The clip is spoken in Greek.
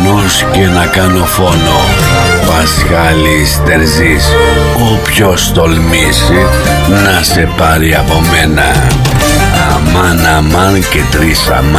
ουρανός και να κάνω φόνο. Πασχάλης Τερζής, όποιος τολμήσει να σε πάρει από μένα. Αμάν αμάν και τρεις αμάν.